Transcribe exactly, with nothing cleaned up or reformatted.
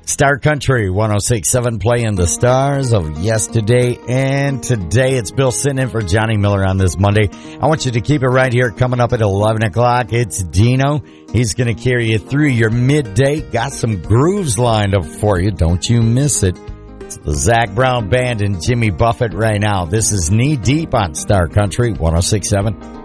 Star Country one oh six point seven playing the stars of yesterday and today. It's Bill sitting in for Johnny Miller on this Monday. I want you to keep it right here. Coming up at eleven o'clock, it's Dino. He's going to carry you through your midday. Got some grooves lined up for you. Don't you miss it. It's the Zach Brown Band and Jimmy Buffett right now. This is Knee Deep on Star Country one oh six point seven.